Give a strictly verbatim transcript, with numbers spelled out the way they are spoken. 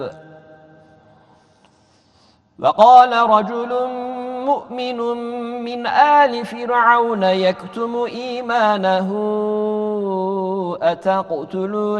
وقال رجل مؤمن من آل فرعون يكتم إيمانه أتقتلون